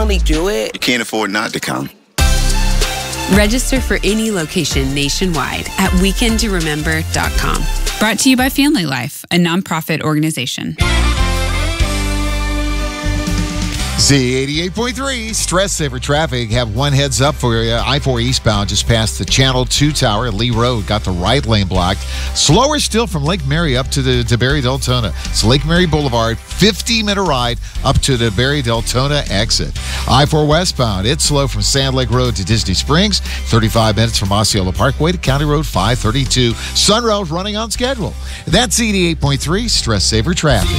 only do it. You can't afford not to come. Register for any location nationwide at weekendtoremember.com. Brought to you by Family Life, a nonprofit organization. Z88.3, Stress Saver Traffic. Have one heads up for you. I-4 eastbound just past the Channel 2 Tower at Lee Road. Got the right lane blocked. Slower still from Lake Mary up to Barry Deltona. It's Lake Mary Boulevard, 50-minute ride up to the Barry Deltona exit. I-4 westbound, it's slow from Sand Lake Road to Disney Springs. 35 minutes from Osceola Parkway to County Road 532. Sunrail's running on schedule. That's Z88.3, Stress Saver Traffic.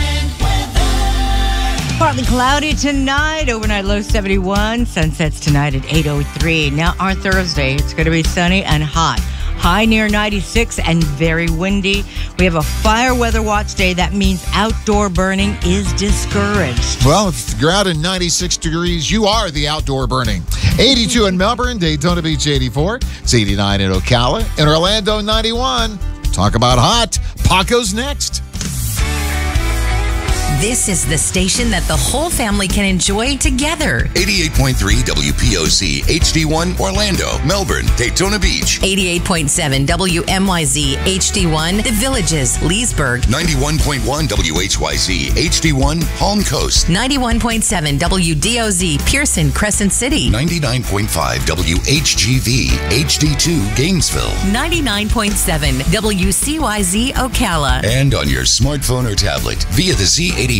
Partly cloudy tonight, overnight low 71, sunsets tonight at 8:03. Now our Thursday, it's going to be sunny and hot. High near 96 and very windy. We have a fire weather watch day. That means outdoor burning is discouraged. Well, if you're out in 96 degrees, you are the outdoor burning. 82 in Melbourne, Daytona Beach 84. It's 89 in Ocala. In Orlando, 91. Talk about hot. Paco's next. This is the station that the whole family can enjoy together. 88.3 WPOC HD1 Orlando, Melbourne, Daytona Beach. 88.7 WMYZ HD1 The Villages, Leesburg. 91.1 WHYZ HD1 Palm Coast. 91.7 WDOZ Pearson, Crescent City. 99.5 WHGV HD2 Gainesville. 99.7 WCYZ Ocala. And on your smartphone or tablet via the Z80